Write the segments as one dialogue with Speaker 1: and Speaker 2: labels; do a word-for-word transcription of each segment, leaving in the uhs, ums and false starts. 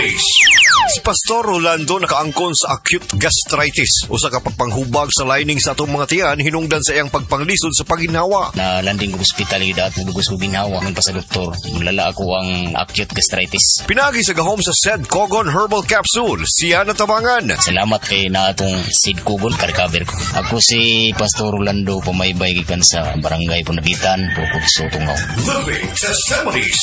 Speaker 1: Testimonies. Si Pastor Rolando nakaangkon sa acute gastritis. Usa ka pagpanghubag sa lining sa atong mga tiyan hinungdan sa iyang pagpanglisod sa paginhawa.
Speaker 2: Na landing ko hospital gid at mugos ko ginhawa ngon pa sa doktor. Mulala ako ang acute gastritis.
Speaker 1: Pinagi sa gahom sa Sed Cogon Herbal Capsule. Siya natabangan.
Speaker 2: Salamat kay na atong Sed Cogon ka-recover ko. Ako si Pastor Rolando pamaybay gikan sa Barangay Punagitan, Bukod sa Tungaw.
Speaker 1: Living Testimonies.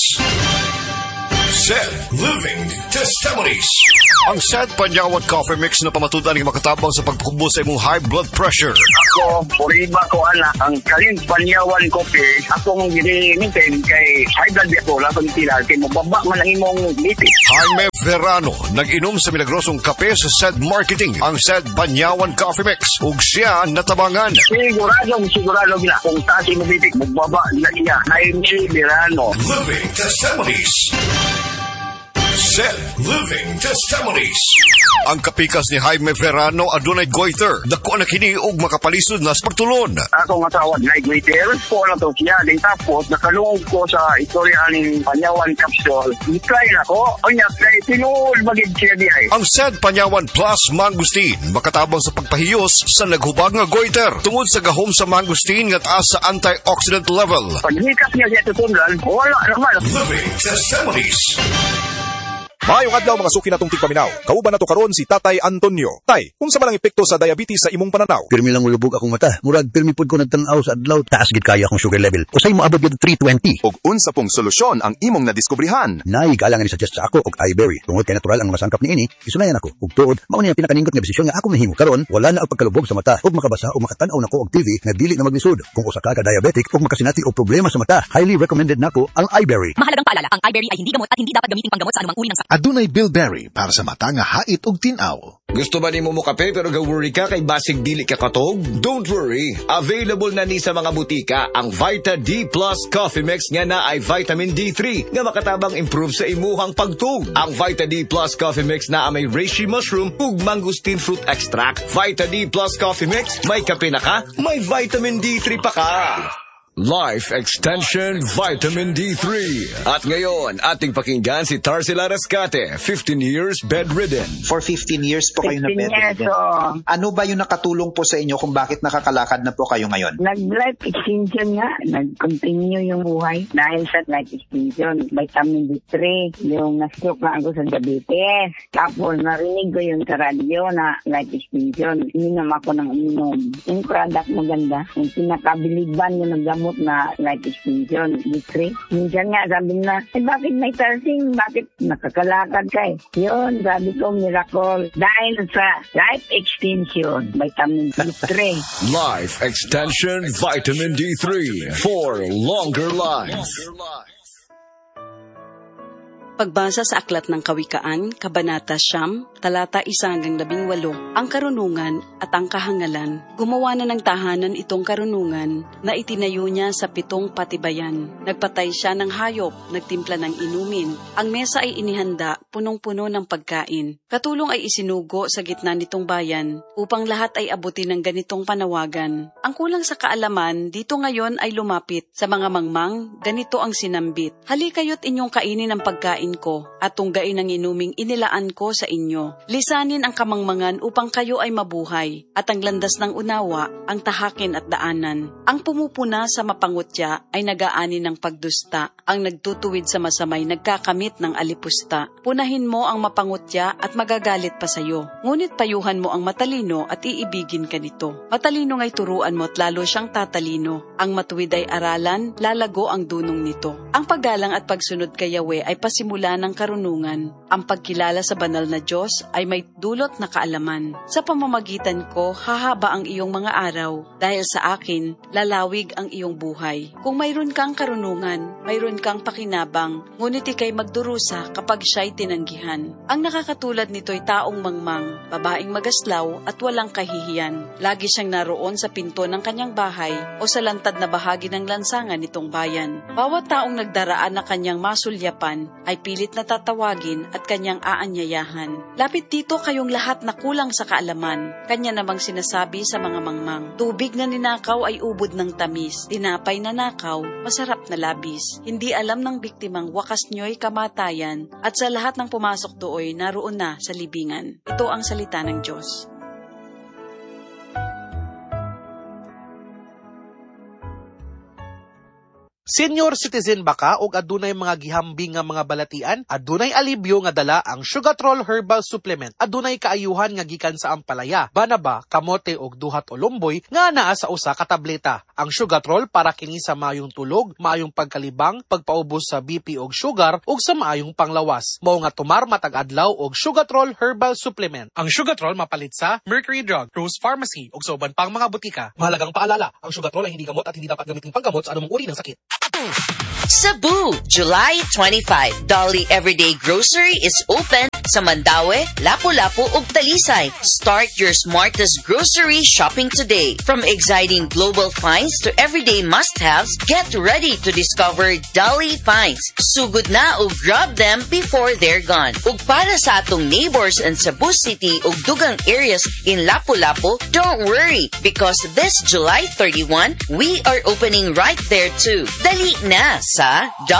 Speaker 1: Sed Living Testimonies. Ang Sed Panyawan Coffee Mix na pamatudan ng makatabang sa pagkubo sa imong high blood pressure.
Speaker 3: Ako, puriba ko ana, ang kaling Panyawan Coffee, ako mong ginimintin kay high blood ako, lapang tila, kay mababa man ang imong lipid.
Speaker 1: Jaime Verano, nag-inom sa milagrosong kape sa Sed Marketing, ang Sed Panyawan Coffee Mix, ug siya natabangan.
Speaker 3: Sigurado, sigurado gina, kung tasi mo bibig, magbaba na siya. Jaime Verano.
Speaker 1: Living Testimonies. Sed Living Testimonies. Ang kapikas ni Jaime Verano adunay goiter. Dako na kini og makapalisod na sa pagtulon.
Speaker 3: Ako nga tawad na goiter, ko na to siya. Din tapos, nakalungog ko sa istorya ng Panyawan Capsule. I-try na ko. O niya, kay tinuol magig siya di ay.
Speaker 1: Ang Sed Panyawan Plus Mangustin makatabang sa pagpahiyos sa naghubag nga goiter tungod sa gahom sa mangustin nga taas sa antioxidant level.
Speaker 3: Paghikas niya siya tutundan, wala naman.
Speaker 1: Living Testimonies.
Speaker 4: Maayong adlaw mga suki natong tigpaminaw. Kauban nato karon si Tatay Antonio. Tay, unsa man ang epekto sa diabetes sa imong pananaw?
Speaker 5: Pirmi lang ulubog akong mata. Murag pirmi pud ko nagtan-aw sa adlaw. Taas gid kaya akong sugar level. Usay mo abot gid three twenty.
Speaker 6: Og unsa pong solusyon ang imong nadiskubrihan?
Speaker 5: Nay galang ni suggest sa ako og iBerry. Tungod kay natural ang mga sangkap niini, isunayan ako. Ug tuod, mao ni ang pinakaningkot nga desisyon nga ako nahimo. Karon wala na ang pagkalubog sa mata ug makabasa ug makatan-aw nako og T V nga dili na maglisod. Kung usa ka ka diabetic ug makasinati og problema sa mata, highly recommended nako ang iBerry.
Speaker 7: Mahalagang paalala, ang iBerry ay hindi gamot at hindi dapat gamitin panggamot sa anumang uri ng sakit.
Speaker 8: Adunay Bilberry para sa mata nga hait og tinaw.
Speaker 9: Gusto ba nimo mo kape pero ga-worry ka kay basig dili ka katog? Don't worry. Available na ni sa mga butika ang Vita D Plus Coffee Mix nga na ay vitamin D three nga makatabang improve sa imuhang pagtug. Ang Vita D Plus Coffee Mix na may reishi mushroom ug mangosteen fruit extract. Vita D Plus Coffee Mix, may kape na ka, may vitamin D three pa ka. Life Extension Vitamin D three. At ngayon, ating pakinggan si Tarsila Rescate, fifteen years bedridden.
Speaker 10: For fifteen years po kayo na bedridden.
Speaker 3: Years, oh.
Speaker 10: Ano ba yung nakatulong po sa inyo kung bakit nakakalakad na po kayo ngayon?
Speaker 11: Nag-life extension nga. Nag-continue yung buhay dahil sa life extension. Vitamin D three, yung na-stroke na ako sa diabetes. Tapos narinig ko yung sa radio na life extension. Ininom ako ng inom. Yung product maganda. Yung pinakabiliban yung nagdamo na life extension, D three. Minsan nga sabi na, eh bakit may tarsing? Bakit nakakalakad ka eh? Yun, sabi ko, miracle. Dahil sa life extension, vitamin D three.
Speaker 9: Life Extension Vitamin D three for longer life.
Speaker 12: Pagbasa sa Aklat ng Kawikaan, Kabanata Siyam, talata isa hanggang labing walo, ang karunungan at ang kahangalan. Gumawa na ng tahanan itong karunungan na itinayo niya sa pitong patibayan. Nagpatay siya ng hayop, nagtimpla ng inumin. Ang mesa ay inihanda, punong-puno ng pagkain. Katulong ay isinugo sa gitna nitong bayan upang lahat ay abutin ng ganitong panawagan. Ang kulang sa kaalaman, dito ngayon ay lumapit. Sa mga mangmang, ganito ang sinambit. Hali kayo't inyong kainin ang pagkain ko at tunggain ang inuming inilaan ko sa inyo. Lisanin ang kamangmangan upang kayo ay mabuhay at ang landas ng unawa ang tahakin at daanan. Ang pumupuna sa mapangutya ay nagaani ng pagdusta. Ang nagtutuwid sa masamay nagkakamit ng alipusta. Punahin mo ang mapangutya at magagalit pa sayo. Ngunit payuhan mo ang matalino at iibigin ka nito. Matalino nga'y turuan mo at lalo siyang tatalino. Ang matuwid ay aralan, lalago ang dunong nito. Ang paggalang at pagsunod kay Yahweh ay pasimula ng karunungan. Ang pagkilala sa banal na Diyos ay may dulot na kaalaman. Sa pamamagitan ko, hahaba ang iyong mga araw. Dahil sa akin, lalawig ang iyong buhay. Kung mayroon kang karunungan, mayroon kang pakinabang, ngunit ikay magdurusa kapag siya'y tinanggihan. Ang nakakatulad nito'y taong mangmang, babaeng magaslaw at walang kahihiyan. Lagi siyang naroon sa pinto ng kanyang bahay o sa lantad na bahagi ng lansangan nitong bayan. Bawat taong nagdaraan na kanyang masulyapan ay pilit na tatawagin at kanyang aanyayahan. Lapit dito kayong lahat na kulang sa kaalaman. Kanya namang sinasabi sa mga mangmang, tubig na ninakaw ay ubod ng tamis, tinapay na nakaw, masarap na labis. Hindi alam ng biktimang wakas nyo'y kamatayan at sa lahat ng pumasok dooy naroon na sa libingan. Ito ang salita ng Diyos.
Speaker 13: Senior citizen ba ka og adunay mga gihambing nga mga balatian? Adunay alibyo nga dala ang Sugatrol Herbal Supplement. Adunay kaayuhan nga gikan sa ampalaya, banaba, kamote og duhat o lumboy nga naa sa usa ka tableta. Ang Sugatrol para kini sa maayong tulog, maayong pagkalibang, pagpaubos sa B P og sugar ug sa maayong panglawas. Mao nga tumar matag adlaw og Sugatrol Herbal Supplement. Ang Sugatrol mapalit sa Mercury Drug, Rose Pharmacy ug sa uban pang mga butika. Mahalagang paalala, ang Sugatrol ay hindi gamot at hindi dapat gamitin panggamot sa anumang uri ng sakit.
Speaker 7: Cebu, July twenty-fifth. Dolly Everyday Grocery is open sa Mandaue, Lapu-Lapu ug Talisay. Start your smartest grocery shopping today. From exciting global finds to everyday must-haves, get ready to discover Dolly finds. Sugod na ug grab them before they're gone. Ug para sa atong neighbors in Cebu City ug dugang areas in Lapu-Lapu, don't worry because this July thirty-first, we are opening right there too. Dali na sa